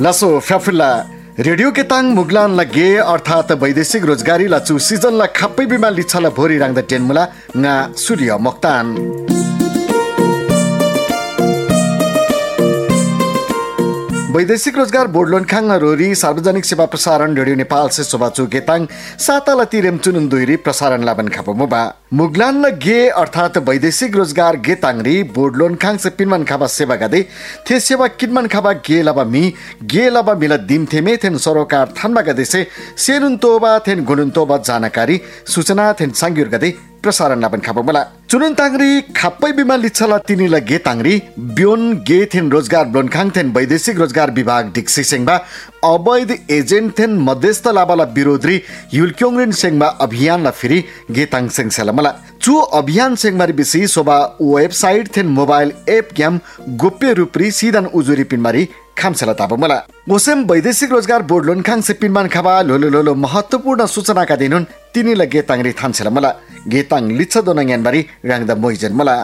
लसो फ्याफुल्ला radio केताङ मुगलान लगे अर्थात वैदेशिक रोजगारी लचु सिजन ला खप्पै बिमा लिछला भोरी रांग द टेनमुला nga सूर्य मोक्तान वैदेशिक रोजगार बोर्ड लोनखाङ रोरी सार्वजनिक सेवा प्रसारण रेडियो नेपाल से सोबाचु गेताङ साताला तिरेम चुनुन दुइरी प्रसारण लाबन खापो मुबा मुगलान गे अर्थात वैदेशिक रोजगार गेताङरी बोर्ड लोनखाङ से पिनमन खाबा सेवा गदे थे सेवा किनमन खाबा गे लाबा मिला दिम थेमे थेन सरोकार थानमा गदे से सेनुन तोबा थेन गुनुन तोबा जानकारी सूचना थेन सांग्युर गदे प्रसारण लाबन खापो मला चुनुन तांगरी खाप्पै बिमा लिच्छला तिनीला गे तांगरी ब्योन गे थेन रोजगार ब्लोनखाङ थेन वैदेशिक रोजगार विभाग डिक्सी सेंगबा अवैध एजेंट थेन मध्यस्थ लाबाला विरोधी युलक्योङरिन सेंगबा अभियान ला फिरी गे ताङ सेंगसेला मला चु अभियान सेंगमारी बिसी सोबा वेबसाइट थेन मोबाइल एप ग्याम गोप्य रूपरी सीधन उजुरी पिनमारी खामसेला ताबो मला ओसेम वैदेशिक रोजगार बोर्ड लोनखाङ से पिनमान खाबा लोलो महत्वपूर्ण सूचना का दिनुन तिनीला गे तांगरी थानसेला मला गे ताङ लिच्छ दोनङयानबारी राङदा मोइजन मला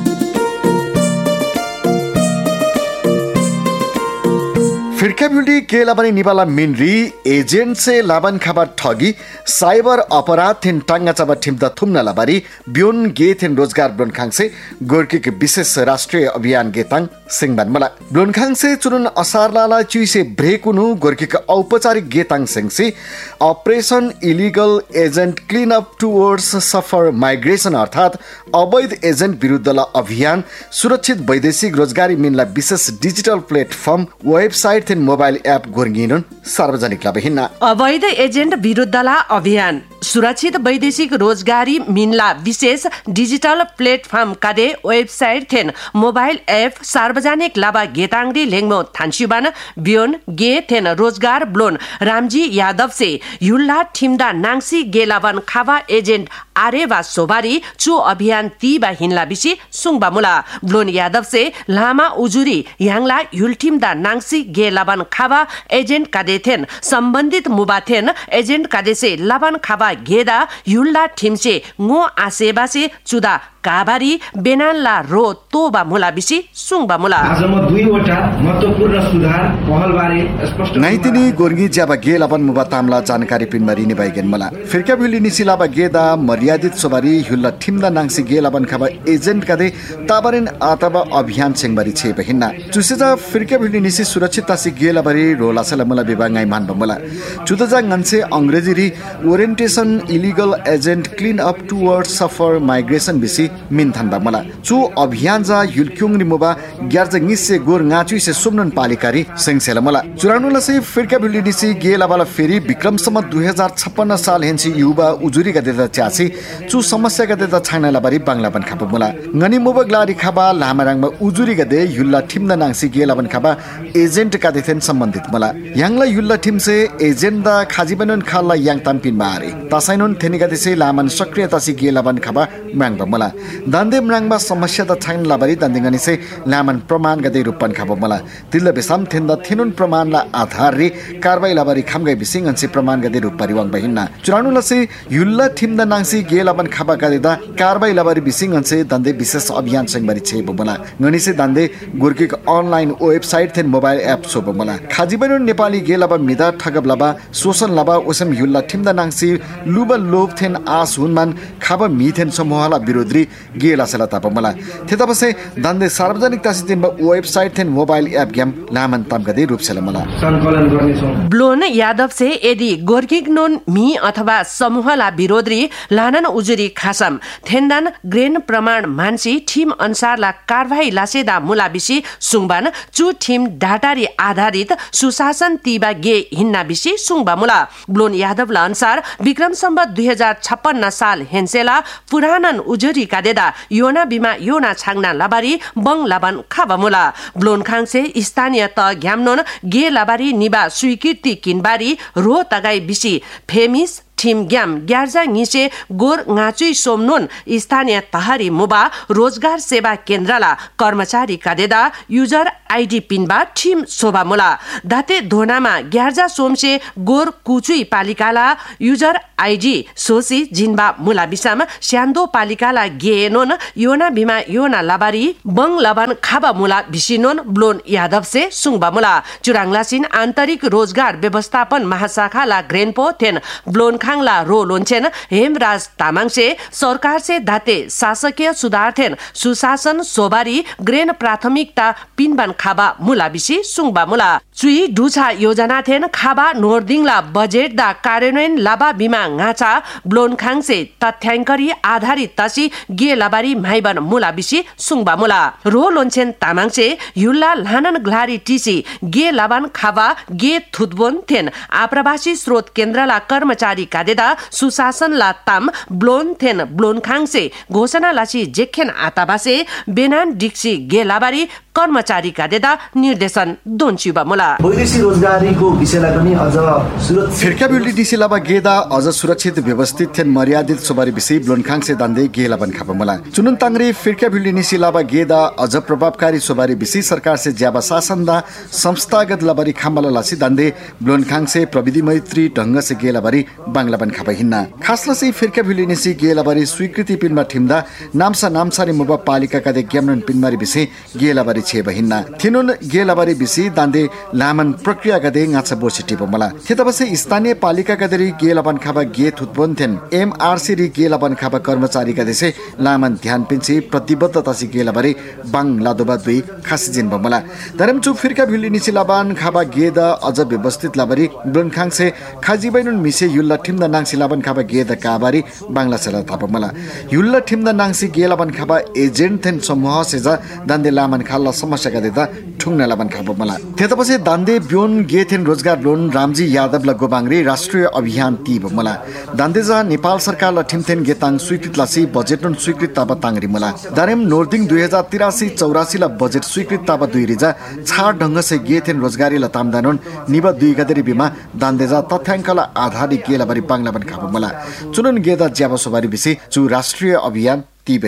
फिरका बिल्डी के लाबनी निबाला मिनरी एजेंट से लाबन खाबा ठगी साइबर अपराध थेन टांगा चाबा ठिम्दा थुम्ना लाबारी ब्योन गे थेन रोजगार ब्लोनखाङ से गोर्की के विशेष राष्ट्रिय अभियान गेताङ सिंगबान मला ब्लोनखाङ से चुनुन असारलाला चुइसे ब्रेकुनु गोर्की के औपचारिक गेताङ सिंगसे operation illegal agent clean up towards सफर माइग्रेशन अर्थात अवैध एजेंट विरुद्धला अभियान सुरक्षित वैदेशिक रोजगारी मिनला विशेष digital platform website mobile app गोर्गिनुन सार्वजनिक लाबहिन्ना अवैध एजेन्ट विरुद्धला अभियान सुरक्षित वैदेशिक रोजगारी मिनला विशेष डिजिटल प्लेटफर्म कादे वेबसाइट थेन मोबाइल एप सार्वजनिक लाबा गेताङरी लेङमो थान्सिबान ब्योन गे थेन रोजगार ब्लोन रामजी यादव से युल्ला ठिमदा नाङसी गेलावन खाबा एजेन्ट आरेवा सोबारी चु अभियान तीबा हिनला बिसी सुङबा मुला ब्लोन यादव से लामा उजुरी याङला युल्ठिमदा नाङसी गे लाबन खाबा एजेंट कादे थेन संबंधित मुबा थेन एजेंट कादे से लाबन खाबा गेदा युल्ला ठिमसे ngो आसेबासे चुदा काबारी बेनाला रो तोबा मुला बिसी सुङबा मुला आजमा दुईवटा महत्त्वपूर्ण सुधार पहलबारे स्पष्ट नाइतिनी गोर्गी ज्याबा गे लाबन मुबा तामला जानकारी पिनमारी नि बाइगेन मला फिरका बिली निसिलाबा गेदा मर्यादित सोबारी हुल्ला ठिमदा नाङसी गे लाबन खाबा एजेंट कादे ताबारिन आताबा अभियान सेंगबारी छे बहिना चुसेजा फिरका बिली निसि सुरक्षित तासी गे लाबारी रोलासला मुला बिबाङाइ मानबा मला चुदजा ngनसे अंग्रेजी रि orientation illegal agent clean up towards सफर माइग्रेशन बिसी मिन थानबा मला चु अभियान जा युलक्योङरि मुबा ग्यार्ज निसे गोर ngaचु से सुमनन पालिकारी सेंगसेला मला चुरानुला से फिरका बिल्डी से गेला वाला फेरी विक्रमसम्म 2056 साल हेन्सी युवा उजुरी का देता चासी चु समस्या का देता छाइना लाबारी बांग्ला बन खाबा मला ngani मुबा ग्लारी खाबा लामाराङमा उजुरी का दे युल्ला ठिमदा नाङसी गेला बन खाबा एजेंट का देथेन सम्बन्धित मला याङला युल्ला ठिम से एजेंट दा खाजिबनन खाला याङ ताम्पिन मारे तासाइनुन थेनिका देसे लामान सक्रियता सी गेला बन खाबा मांगबा मला दान्दे म्राङबा समस्या त छाइन लाबारी दान्दिङनी से लामन प्रमाण गदे रूपन खाबो मला तिल्ला बेसाम थेन्दा थेनुन प्रमाण ला आधार रे कारबाही लाबारी खामगै बिसिङ से प्रमाण गदे रूप परिवाङ बहिन्ना चुरानुला से युल्ला ठिमदा नाङसी गे लाबन खाबा गदेदा कारबाही लाबारी बिसिङ से दान्दे विशेष अभियान संगबारी छे बोला ngani से दान्दे गुर्की अनलाइन वेबसाइट थेन मोबाइल एप सो बोला खाजिबन नेपाली गे लाबा मिदा ठगब लाबा सोसन लाबा ओसम युल्ला ठिमदा नाङसी लुबा लोभ थेन आस हुनमान खाबा मिथेन समूहला विरोधी गेला सला ताप मला थेतापसे दान्दे सार्वजनिक तासी दिन वेबसाइट थेन मोबाइल एप गेम लामन ताम गदे रूप सेला मला सञ्चालन गर्ने छौं ब्लोन यादव से यदि गोर्किक नोन मी अथवा समूहला विरोधी लानन उजुरी खासम थेन्दान ग्रेन प्रमाण मानसी ठिम अनुसारला कारबाही लासेदा मुला बिसी सुङबान चु ठिम डाटारी आधारित सुशासन तीबा गे हिन्ना बिसी सुङबा मुला ब्लोन यादवला अनुसार विक्रम सम्वत 2056 साल हेन्सेला पुरानन उजुरी का देदा योना बिमा योना छाङना लाबारी बङ लाबान खाबा मुला ब्लोनखाङ से स्थानीय त घ्यामनोन गे लाबारी निबा स्वीकृति किनबारी रो तगाई बिसी फेमिस ठिम ग्याम ग्यार्जा निसे गोर ngaचुई सोमनुन स्थानीय तहरी मुबा रोजगार सेवा केन्द्रला कर्मचारी कादेदा युजर आईडी पिनबा ठिम शोभा मुला दाते धोनामा ग्यार्जा सोमसे गोर कुचुई पालिकाला युजर आईडी सोसी जिनबा मुला बिसाम स्यान्दो पालिकाला गेनोन योना बिमा योना लाबारी बङ लबान खाबा मुला बिसिनोन ब्लोन यादव से सुङबा मुला चुराङलासिन आन्तरिक रोजगार व्यवस्थापन महाशाखाला ग्रेनपो थेन ब्लोन खाङला रो लोन्छेन हेमराज तामाङ से सरकार से दाते शासकीय सुधार थेन सुशासन सोबारी ग्रेन प्राथमिकता पिनबान खाबा मुला बिसी सुङबा मुला चुई डुछा योजना थेन खाबा नोर्दिङला बजेट दा कार्यान्वयन लाबा बिमा ngacha ब्लोन खाङसे तथ्याङ्करी आधारित तसी गे लाबारी माइबन मुला बिसी सुङबा मुला रो लोन्छेन तामाङसे युल्ला लानन ग्लारी टिसी गे लाबान खाबा गे थुतबोन थेन आप्रवासी स्रोत केन्द्रला कर्मचारी कादेदा सुशासन ला ताम ब्लोन थेन ब्लोन खाङसे घोषणा लासी जेखेन आताबासे बेनान डिक्सी गे लाबारी कर्मचारी कादेदा निर्देशन दोन्चिबा मुला वैदेशिक रोजगारीको विषयलाई पनि अझ सुरक्षित फिर्का बिल्डी डिसिलाबा गेदा अझ सुरक्षित व्यवस्थित थेन मर्यादित सोबारी विषय ब्लोनखाङसे दान्दे गेला बन खाबा मुला चुनुन तांगरी फिर्का बिल्डी निसिलाबा गेदा अझ प्रभावकारी सोबारी विषय सरकार से ज्याबा शासन दा संस्थागत लबारी खाम्बाला लासी दान्दे ब्लोनखाङसे प्रविधि मैत्री ढंग से गेला बारी बांग्ला बन खाबा हिन्ना खासला से फिर्का बिल्डी निसि गेला बारी स्वीकृति पिनमा ठिमदा नामसारी मुबा पालिका कादे ग्यामनन पिनमारी विषय गेला बारी छे बहिन्ना थिनुन गेलाबारी बिसी दान्दे लामन प्रक्रिया गदे ngacha बोसिटी बमला थेतबसे स्थानीय पालिका गदरी गेलाबन खाबा गे थुतबोन थेन एमआरसी री गेलाबन खाबा कर्मचारी गदेसे लामन ध्यान पिन्छे प्रतिबद्धता सि गेलाबारी बांग्ला दोबा दुई खासिजिन बमला धरमचु फिर्का भिली निसिलाबान खाबा गेदा अझ व्यवस्थित लाबारी ब्लोनखाङसे खाजिबैनुन मिसे युल्ला ठिमदा नाङसी लाबन खाबा गेदा काबारी बांग्ला सला थाबमला युल्ला ठिमदा नाङसी गेलाबन खाबा एजेन्ट थेन समूह सेजा दान्दे लामन खाला समस्या गदेदा ठुङ्ना लाबन खाबो मला त्यतापछि दान्दे ब्योन गेथेन रोजगार लोन रामजी यादव ल गोबाङ्रे राष्ट्रिय अभियान तीब मला दान्देजा नेपाल सरकार ल ठिमथेन गेताङ स्वीकृत लासी बजेट नुन स्वीकृत ताबा तांगरी मला दारेम नोर्दिङ 2083-84 ल बजेट स्वीकृत ताबा दुई रिजा छाड ढंग से गेथेन रोजगारी ल तामदानुन निब दुई गदरी बिमा दान्देजा तथ्याङ्कला आधारित गेलाबारी बांग्ला बन खाबो मला चुनुन गेदा ज्याबा सोबारी बिसी चु राष्ट्रिय अभियान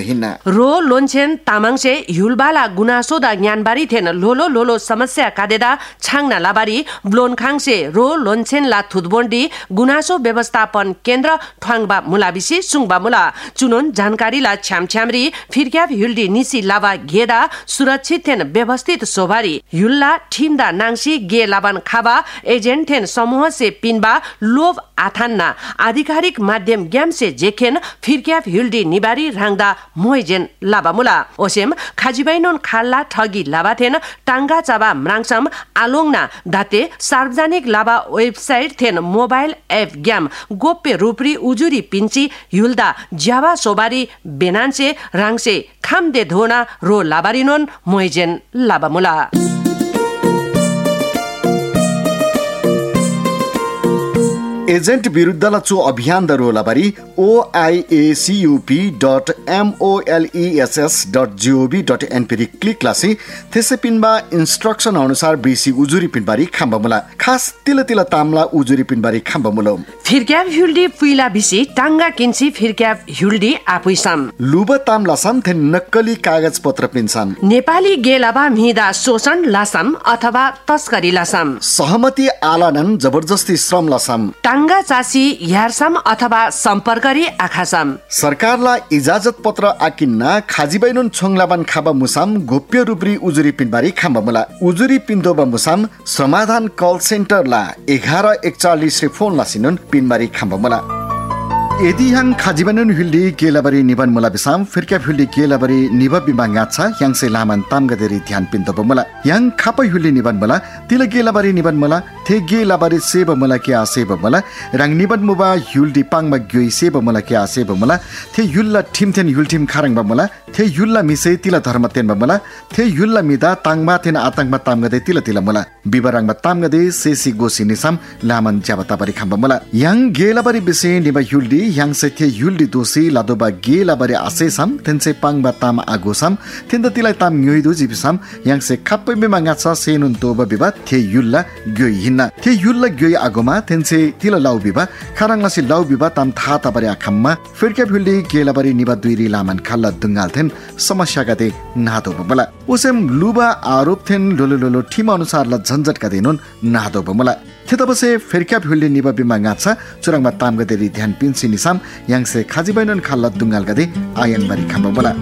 रो लोन्छेन तामाङसे युलबाला गुनासो दा ज्ञानबारी थेन लोलो लोलो समस्या कादेदा छाङना लाबारी ब्लोनखाङसे रो लोन्छेन ला थुतबोन्डी गुनासो व्यवस्थापन केन्द्र ठ्वाङबा मुलाबिसी सुङबा मुला चुनोन जानकारी ला छ्यामछ्यामरी फिर्क्याब युल्डी निसी लाबा गेदा सुरक्षित थेन व्यवस्थित सोभारी युल्ला ठिमदा नाङसी गे लाबान खाबा एजेन्ट थेन समूह से पिनबा लोभ आथान्ना आधिकारिक माध्यम ग्याम से जेखेन फिर्क्याब युल्डी निबारी राङदा मोइजेन लाबामुला ओसेम खाजिबाइनोन खाल्ला ठगी लाबाथेन टाङ्गा चाबा म्राङसम आलोङना दाते सार्वजनिक लाबा वेबसाइट थेन मोबाइल एप ग्याम गोप्य रूपरी उजुरी पिन्ची युल्दा ज्यावा सोबारी बेनान्से राङसे खामदे धोना रो लाबारिनोन मोइजेन लाबामुला एजेन्ट विरुद्धला चो अभियान दरो लाबारी oiacup.moless.gov.np री क्लिक लासी थेसे पिनबा इन्स्ट्रक्सन अनुसार बेसी उजुरी पिनबारी खाम्बमुला खास तिला तामला उजुरी पिनबारी खाम्बमुलो फिर्क्याब हुल्डी पुइला बिसी टाङ्गा किन्सी फिर्क्याब हुल्डी आपुइसम लुब ताम लासम थे नक्कली कागज पत्र पिन्छम नेपाली गेलाबा मिदा शोषण लासम अथवा तस्करी लासम सहमति आलानन जबरजस्ती श्रम लासम टाङ्गा चासी यारसम अथवा सम्पर्करी आखासम सरकारला इजाजत पत्र आकिन्न खाजिबैनुन छोङलाबन खाबा मुसाम गोप्य रूपरी उजुरी पिनबारी खाम्बमुला उजुरी पिन्दोबा मुसाम समाधान कल सेन्टरला 1141 रे फोन लासिनुन पिनबारी खाम्बमुला यदि हङ खाजिबैनुन हुल्डी गेलाबारी निबन मुला बिसाम फिर्क्या हुल्डी गेलाबारी निब बिमाङा छ याङसे लामन तामगदेरी ध्यान पिन्दोबमुला याङ खापै हुल्डी निबन मुला तिल गेलाबारी निबन मुला थे गेलाबारी सेब मुला के आसेब मुला रङ निबन मुबा हुल्डी पाङमा ग्योइ सेब मुला के आसेब मुला थे युल्ला ठिमथेन युल्टिम खारङबा मुला थे युल्ला मिसे तिला धर्म तेनबा मुला थे युल्ला मिदा ताङमा थेन आतङमा तामगदे तिला मुला बिबराङमा तामगदे सेसी गोसी निसाम लामन ज्याबता बारी खाम्बा मुला याङ गेलाबारी बिसे निबा हुल्डी याङसे थे युल्डी दोसी लादोबा गे लाबारे आसेसाम तेनसे पाङबा ताम आगोसाम तेन्द तिलाई ताम न्योइदो जिबिसाम याङसे खाप्पै मेमाङाचा सेनुन तोबा बिबा थे युल्ला ग्योइ हिन्ना थे युल्ला ग्योइ आगोमा तेनसे तिला लाउ बिबा खाराङलासी लाउ बिबा ताम था ताबारे आखम्मा फिरक्या भिल्डी गे लाबारे निबा दुइरी लामान खाल्ला दुंगाल थेन समस्या गाते नादो बमला उसेम लुबा आरोप थेन लोलो ठिमा अनुसार ला झन्झट गाते नुन नादो बमला थेतबसे फिरक्या भिल्डी निबा बिमा गाछा चुराङमा ताम गदेरी ध्यान पिन्सी निसाम याङसे खाजिबाइनन खाल्ला दुंगाल गदे आयङबारी खाम्बा बला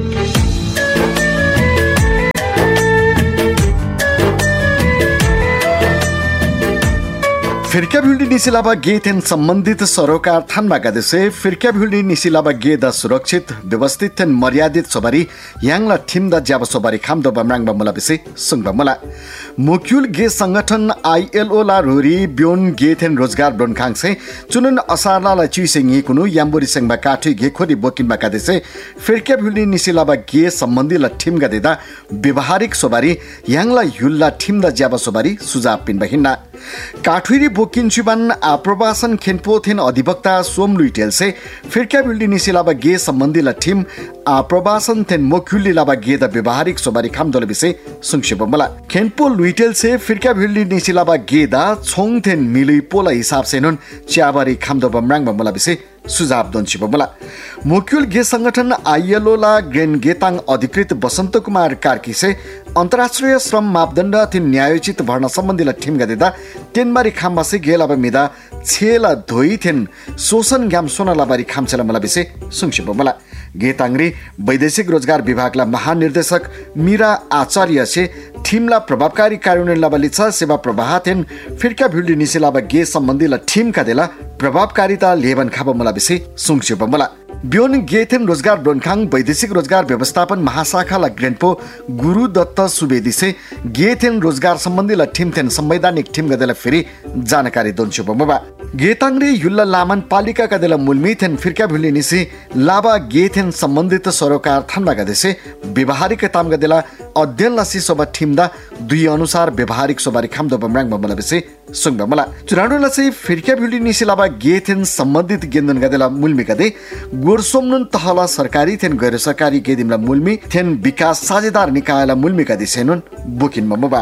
फिरक्या भिल्डी निसिलाबा गेथेन सम्बन्धित सरोकार थानमा गदेसे फिरक्या भिल्डी निसिलाबा गेदा सुरक्षित व्यवस्थित थेन मर्यादित सोबारी याङला ठिमदा ज्याब सोबारी खामदो बमराङबा मुला बिसे सुङबा मुला मुक्युल गे संगठन ILO ला रोरी ब्योन गेथेन रोजगार ब्रोनखाङसे चुनुन असारला ला चुइसेङि कुनु याम्बोरी सेङबा काठी गेखोरी बोकिनमा गदेसे फिरक्या भिल्डी निसिलाबा गे सम्बन्धी ला ठिम गदेदा व्यवहारिक सोबारी याङला युल्ला ठिमदा ज्याब सोबारी सुझाव पिन बहिना काठुरी बोकिन शिबान आप्रवासन खेनपोथेन अधिवक्ता सोम लुइटेल से फिरक्या भिल्डी निसिलाबा गे सम्बन्धी ला ठिम आप्रवासन थेन मोक्युली लाबा गे द व्यवहारिक सोबारी खामदोले बिसे सुंक्षेप मला खेनपो लुइटेल से फिरक्या भिल्डी निसिलाबा गे दा छोङ थेन मिलुइ पोला हिसाब से नुन च्याबारी खामदो बमराङ मला बिसे सुझाव दन्छि बमला मोक्युल गे संगठन ILO ला ग्रेन गेताङ अधिकृत बसन्त कुमार कार्की से अन्तर्राष्ट्रिय श्रम मापदण्ड थिन न्यायोचित भर्ना सम्बन्धी ला ठिम गदेदा तेनबारी खामबासे गेलाबा मिदा छेला धोइ थेन शोषण ग्याम सोना लाबारी खामछला मला बिसे सुंक्षेप बमला गेताङरी वैदेशिक रोजगार विभागला महानिर्देशक मीरा आचार्य से ठिमला प्रभावकारी कार्यान्वयन लाबालिछा सेवा प्रवाह थेन फिरक्या भिल्डी निसिलाबा गे सम्बन्धी ला ठिम कादेला प्रभावकारिता लेबन खाबा मला बिसे सुंक्षेप मला ब्योन गेथेन रोजगार ब्रोनखाङ वैदेशिक रोजगार व्यवस्थापन महाशाखाला ग्रेनपो गुरु दत्त सुवेदी से गेथेन रोजगार सम्बन्धी ला ठिम थेन संवैधानिक ठिम गदेला फेरि जानकारी दोन्छु बमबा गेताङरे युल्ला लामान पालिका कदेला मुलमी थेन फिरक्या भिल्डी निसी लाबा गेथेन सम्बन्धित सरोकार थानमा गदेसे व्यवहारिक ताम गदेला अध्ययन लासी सोबा ठिमदा दुई अनुसार व्यवहारिक सोबारी खामदो बमराङ बमला बिसे सुङबा मला चुराडोला से फिरक्या भिल्डी निसी लाबा गेथेन सम्बन्धित गेन्दन गदेला मुलमी गदे गोरसोमनुन तहला सरकारी थेन गैर सरकारी गेदिमला मुलमी थेन विकास साझेदार निकायला मुलमी गदे सेनुन बुकिन ममबा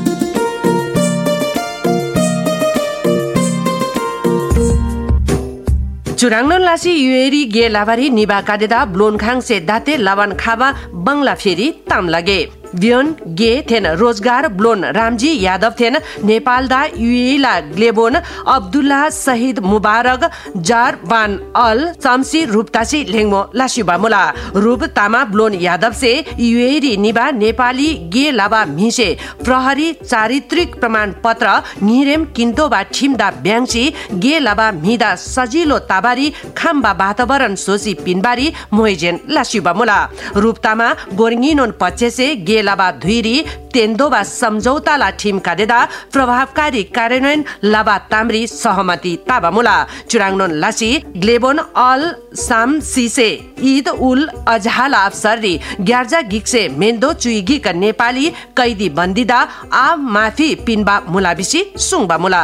चुराङन लासी युएरी गे लाबारी निबा कादेदा ब्लोनखाङ से दाते लावान खाबा बंगला फेरि ताम लगे ब्योन गे थेन रोजगार ब्लोन रामजी यादव थेन नेपाल दा युएला ग्लेबोन अब्दुल्ला शहीद मुबारक जार बान अल शमसी रूपतासी लेङमो लासिबा मुला रूप तामा ब्लोन यादव से युएरी निबा नेपाली गे लाबा मिसे प्रहरी चारित्रिक प्रमाण पत्र निरेम किन्तोबा ठिमदा ब्याङसी गे लाबा मिदा सजिलो ताबारी खाम्बा वातावरण सोसी पिनबारी मोइजेन लासिबा मुला रूप तामा गोरङिनोन पछेसे गे लाबा धुइरी तेन्दोबा सम्झौताला ठिम कादेदा प्रभावकारी कार्यान्वयन लाबा ताम्री सहमति ताबा मुला चुराङनोन लासी ग्लेबोन अल साम सिसे ईद उल अजहाला अवसरी ग्यार्जा गिक्से मेन्दो चुइगी का नेपाली कैदी बन्दिदा आ माफी पिनबा मुला बिसी सुङबा मुला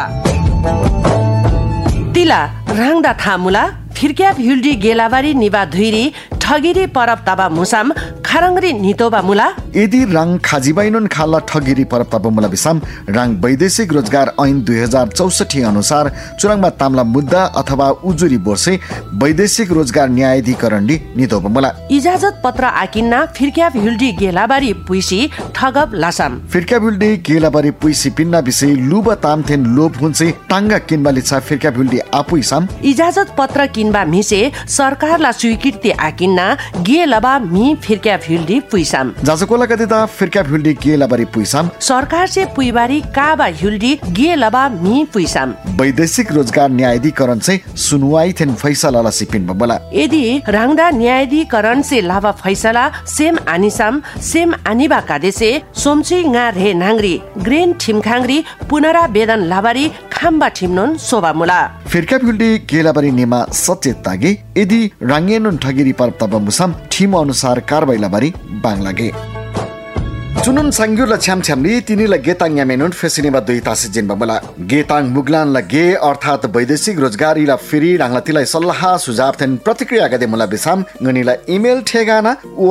तिला राङदा था मुला फिरक्या भिल्डी गेलाबारी निबा धुइरी ठगिरी परब ताबा मुसाम खारंगरी नितोबा मुला यदि राङ खाजिबाइनोन खाला ठगिरी परब ताबा मुला बिसाम राङ वैदेशिक रोजगार ऐन 2064 अनुसार चुराङमा तामला मुद्दा अथवा उजुरी बोर्से वैदेशिक रोजगार न्यायाधिकरणले नितोबा मुला इजाजत पत्र आकिन्ना फिरक्या भिल्डी गेलाबारी पुइसी ठगब लासाम फिरक्या भिल्डी गेलाबारी पुइसी पिन्ना बिसे लुबा तामथेन लोभ हुन्छे टाङ्गा किनबाली छ फिरक्या भिल्डी आपुइसाम इजाजत पत्र किनबा मिसे सरकारला स्वीकृति आकिन्ना गे लबा मी फिरक्या भिल्डी पुइसाम जाजकोला कदेदा फिरक्या भिल्डी गे लबारी पुइसाम सरकार से पुइबारी काबा भिल्डी गे लबा मी पुइसाम वैदेशिक रोजगार न्यायाधिकरण से सुनवाई थेन फैसला ला सिपिन बमला यदि राङदा न्यायाधिकरण से लाभा फैसला सेम आनिसाम सेम आनिबा कादेसे सोमची nga रे नांगरी ग्रेन ठिमखाङरी पुनरावेदन लाबारी खाम्बा ठिमनोन सोबा मुला फिरक्या भिल्डी गे लबारी नेमा सचेत तागे यदि राङेनुन ठगिरी परब तब मुसाम ठिम अनुसार कारबाही लाबारी बाङ लागे चुनुन सांग्यु ल छ्याम छ्यामली तिनी ल गेताङ यामेनुन फेसिनेबा दुई तासे जिनबा मला गेताङ मुगलान ल गे अर्थात वैदेशिक रोजगारी ल फिरी रांगला तिलाई सल्लाह सुझाव थेन प्रतिक्रिया गदे मुला बिसाम गनिला इमेल ठेगाना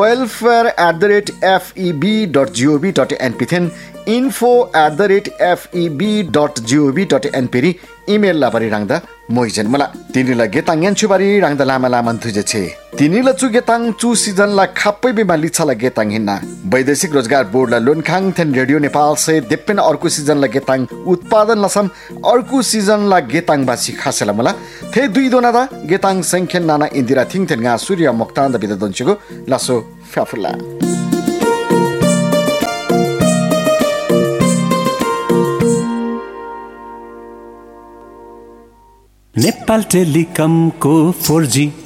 welfare@feb.gov.np थेन info@feb.gov.np री इमेल ला बरी रांगदा मोइजन मला तिनी ल गेताङ यान्छु बरी रांगदा लामा लामन थुजे छे तिनी ल चु गेताङ चु सिजन ला खाप्पै बिमा लिछा ल गेताङ हिन्ना वैदेशिक रोजगार बोर्ड ला लोनखाङ थेन रेडियो नेपाल से देप्पेन अर्को सिजन ला गेताङ उत्पादन लसम अर्को सिजन ला गेताङ बासी खासेला मला थे दुई दोनादा गेताङ संख्यन नाना इन्दिरा थिङ थेन गा सूर्य मोक्तान द बिदा दन्चुगो लासो फ्याफुला नेपाल टेलिकमको 4G